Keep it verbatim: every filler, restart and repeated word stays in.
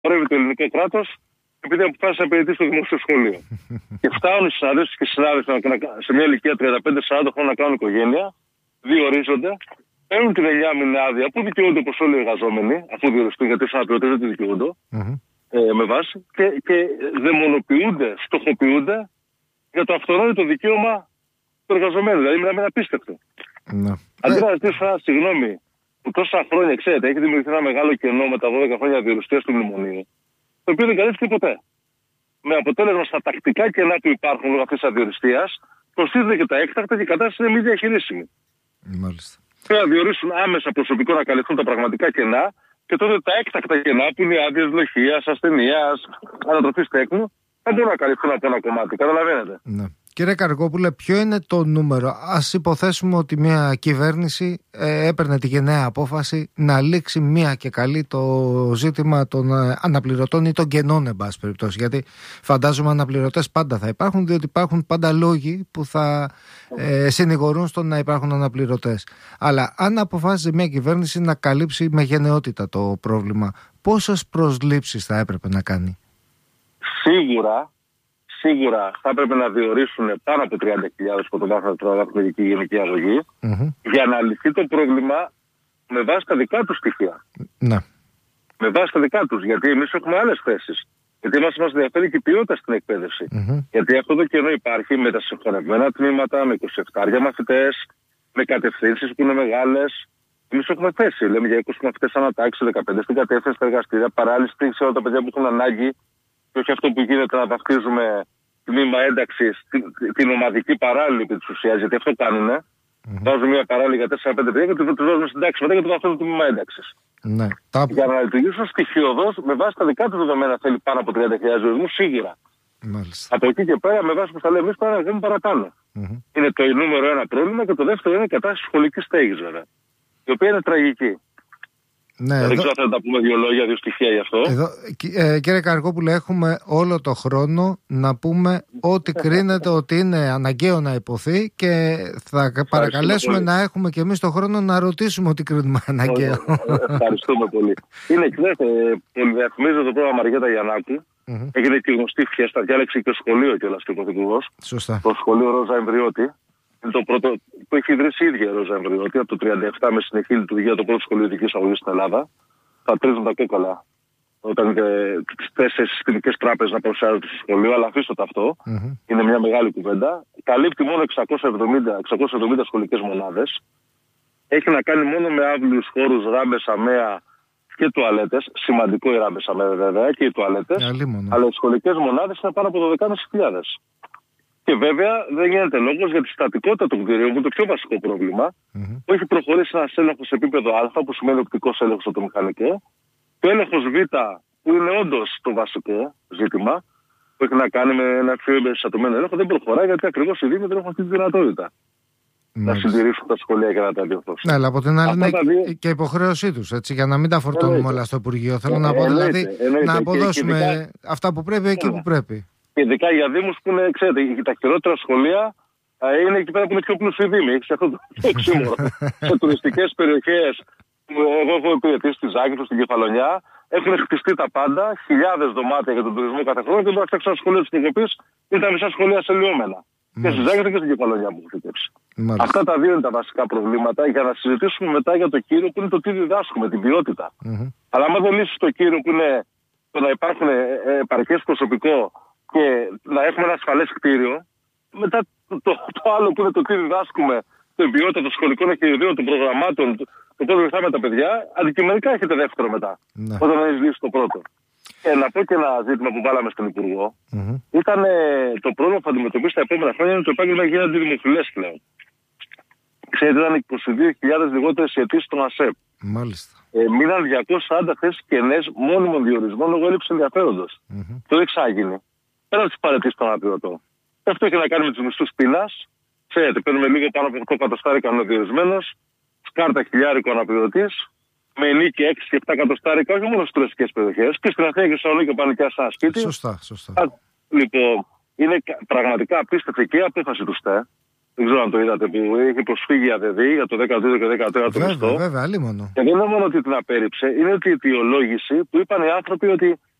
απαγορεύει το ελληνικό κράτος, επειδή αποφάσισε να υπηρετήσει στο δημόσιο σχολείο. Και φτάνουν οι συναδέλφοι και οι συνάδελφοι σε μια ηλικία τριάντα πέντε σαράντα χρόνων να κάνουν οικογένεια, διορίζονται, παίρνουν την εννιάμηνη άδεια που δικαιούνται όπως όλοι οι εργαζόμενοι, αφού διοριστούν, γιατί σαν αναπληρωτές δεν τη δικαιούνται, mm-hmm. ε, με βάση, και, και δαιμονοποιούνται, στοχοποιούνται για το αυτονόητο δικαίωμα του εργαζομένου. Δηλαδή, μιλάμε ένα απίστευτο. Mm-hmm. Αντί να ζητήσω ένα συγγνώμη που τόσα χρόνια, ξέρετε, έχει δημιουργηθεί ένα μεγάλο κενό με τα δώδεκα χρόνια διοριστίας του μνημονίου, το οποίο δεν καλύφθηκε ποτέ. Με αποτέλεσμα στα τακτικά κενά που υπάρχουν λόγω αυτής της αδιοριστίας, προστίθεται και τα έκτακτα και η κατάσταση είναι μη διαχειρίσιμη. Μάλιστα. Πρέπει να διορίσουν άμεσα προσωπικό να καλυφθούν τα πραγματικά κενά και τότε τα έκτακτα κενά που είναι οι άδειες λοχείας, ασθενείας, ανατροφής τέκνου, δεν μπορούν να καλυφθούν από ένα κομμάτι. Καταλαβαίνετε. Ναι. Κύριε Καρικόπουλε, ποιο είναι το νούμερο? Ας υποθέσουμε ότι μια κυβέρνηση ε, έπαιρνε τη γενναία απόφαση να λήξει μια και καλή το ζήτημα των ε, αναπληρωτών ή των κενών, εν πάση περιπτώσει. Γιατί φαντάζομαι αναπληρωτές πάντα θα υπάρχουν, διότι υπάρχουν πάντα λόγοι που θα ε, συνηγορούν στο να υπάρχουν αναπληρωτές. Αλλά αν αποφάσισε μια κυβέρνηση να καλύψει με γενναιότητα το πρόβλημα, πόσες προσλήψεις θα έπρεπε να κάνει? Σίγουρα. Σίγουρα θα έπρεπε να διορίσουν πάνω από τριάντα χιλιάδες φωτογράφους με γενική αγωγή mm-hmm. για να λυθεί το πρόβλημα με βάση τα δικά τους στοιχεία. Ναι. Με βάση τα δικά τους. Γιατί εμείς έχουμε άλλες θέσεις. Γιατί μας, μας ενδιαφέρει και η ποιότητα στην εκπαίδευση. Mm-hmm. Γιατί αυτό το κενό υπάρχει με τα συγχωνευμένα τμήματα, με είκοσι επτά μαθητές, με κατευθύνσεις που είναι μεγάλες. Εμείς έχουμε θέση. Λέμε για είκοσι μαθητές ανατάξει, δεκαπέντε στην κατεύθυνση στα εργαστήρια, παράλληλη στήριξη όλα τα παιδιά που έχουν ανάγκη. Και όχι αυτό που γίνεται να βαφτίζουμε τμήμα ένταξης, την, την ομαδική παράλληλη επί της ουσίας, γιατί αυτό κάνουνε. Mm-hmm. Βάζουν μια παράλληλη για τέσσερα πέντε παιδιά και του βάζουν στην τάξη μετά και του βαφτίζουν το τμήμα ένταξης. Ναι. Τα... Για να λειτουργήσουν στοιχειοδός, με βάση τα δικά του δεδομένα θέλει πάνω από τριάντα χιλιάδες διορισμούς σίγουρα. Μάλιστα. Από εκεί και πέρα, με βάση που θα λέμε εμείς, πρέπει να βγούμε παραπάνω. Mm-hmm. Είναι το νούμερο ένα πρόβλημα και το δεύτερο είναι η κατάσταση σχολικής στέγης, βέβαια. Η οποία είναι τραγική. Ναι, δεν εδώ... ξέρω αν θα τα πούμε δύο λόγια, δύο στοιχεία γι' αυτό. Εδώ, ε, κύριε Καρικόπουλε, έχουμε όλο το χρόνο να πούμε ό,τι κρίνεται ότι είναι αναγκαίο να υποθεί και θα παρακαλέσουμε πολύ να έχουμε και εμείς το χρόνο να ρωτήσουμε ό,τι κρίνουμε αναγκαίο. Ευχαριστούμε πολύ. Είναι, ξέρετε, πολυδιαφημίζεται το πρόγραμμα Μαριέτα Γιαννάκου. Mm-hmm. Έγινε και γνωστή φιέστα, διάλεξε και το σχολείο κιόλας και ο Πρωθυπουργός. Σωστά. Το σχολείο Ρόζα Εμβριώτη. Είναι το πρώτο που έχει ιδρύσει η ίδια η Ρόζα Εμβριώτη από το τριάντα επτά με συνεχή λειτουργία, το πρώτο σχολείο ειδικής αγωγής στην Ελλάδα. Θα τρίζουν τα κόκκαλα όταν τις τέσσερις συστημικές τράπεζες να παρουσιάζονται στο σχολείο, αλλά αφήστε το αυτό. Mm-hmm. Είναι μια μεγάλη κουβέντα. Καλύπτει μόνο εξακόσιες εβδομήντα σχολικές μονάδες. Έχει να κάνει μόνο με αύλιους χώρους, ράμπες, αμαία και τουαλέτες. Σημαντικό οι ράμπες, αμαία βέβαια, και οι τουαλέτες. Αλλά οι σχολικές μονάδες είναι πάνω από δώδεκα χιλιάδες. Και βέβαια δεν γίνεται λόγος για τη στατικότητα των κτηρίων, που είναι το πιο βασικό πρόβλημα, mm-hmm. που έχει προχωρήσει ένας έλεγχος σε επίπεδο Α, που σημαίνει οπτικός έλεγχος από το μηχανικό. Το έλεγχος Β, που είναι όντως το βασικό ζήτημα, που έχει να κάνει με ένα πιο εμπεριστατωμένο έλεγχο, δεν προχωράει γιατί ακριβώς οι Δήμοι δεν έχουν αυτή τη δυνατότητα mm-hmm. να συντηρήσουν τα σχολεία και να τα διορθώσουν. Ναι, αλλά από την άλλη είναι δύο... και υποχρέωσή τους, έτσι, για να μην τα φορτώνουμε όλα στο Υπουργείο. Θέλω ε, να πω δηλαδή εννοείται, εννοείται. να αποδώσουμε και, και ειδικά... αυτά που πρέπει εκεί yeah. που πρέπει. Ειδικά για δήμους που είναι, ξέρετε, τα χειρότερα σχολεία είναι εκεί πέρα που είναι πιο πλούσιοι δήμοι. Έχει αυτό το οξύμορο. Σε τουριστικές περιοχές, εγώ έχω υπηρετήσει στη Ζάκυνθο, στην Κεφαλονιά, έχουν χτιστεί τα πάντα, χιλιάδες δωμάτια για τον τουρισμό κάθε χρόνο και τώρα φτιάξουν ένα σχολείο της Κεφαλονιάς, είναι τα μισά σχολεία σε λιώμενα. Και στη Ζάκυνθο και στην Κεφαλονιά που έχω φυτέψει. Αυτά τα δύο είναι τα βασικά προβλήματα για να συζητήσουμε μετά για το κύριο που είναι το τι διδάσκουμε, την ποιότητα. Mm-hmm. Αλλά άμα δεν λύσει το κύριο που είναι το να υπάρχουν επαρκές προσωπικό και να έχουμε ένα ασφαλές κτίριο, μετά το, το, το άλλο που είναι το τι διδάσκουμε, την ποιότητα των σχολικών εγχειριδίων, των προγραμμάτων, το πώς βοηθάμε τα παιδιά, αντικειμενικά έχετε δεύτερο μετά. Ναι. Όταν δεν έχει λύσει το πρώτο. Και να πω και ένα ζήτημα που βάλαμε στον Υπουργό, mm-hmm. ήταν ε, το πρόβλημα που θα αντιμετωπίσει τα επόμενα χρόνια είναι το επάγγελμα για αντιδημοφιλές πλέον. Ξέρετε, ήταν είκοσι δύο χιλιάδες λιγότερες αιτήσεις στον ΑΣΕΠ. Μάλιστα. Ε, μείναν διακόσιες σαράντα θέσεις κενές μόνιμων διορισμών λόγω έλλειψης ενδιαφέροντος. Mm-hmm. Το έχει ξάγινει. Πέρα από τις παραιτήσεις των αναπληρωτών. Αυτό έχει να κάνει με τους μισθούς πείνας. Ξέρετε, παίρνουμε λίγο πάνω από οκτώ εκατοστάρικα αναδιορισμένος, σκάρτα χιλιάρικο αναπληρωτής, με νίκη έξι και επτά εκατοστάρικα, όχι μόνο στις τουριστικές περιοχές, και στην Αθήνα και στο Θεσσαλονίκη πάνε και ένα σπίτι. Σωστά, σωστά. Α, λοιπόν, είναι πραγματικά απίστευτη και η απόφαση του ΣΤΕ Δεν ξέρω αν το είδατε, που είχε προσφύγει η ΑΔΕΔΗ για το δέκατο τρίτο και δέκατο τέταρτο μισθό. Βέβαια, βέβαια, λίμωνο. Και δεν είναι μόνο ότι την απέρριψε, είναι ότι η αιτιολόγηση που είπαν οι άνθρωποι ότι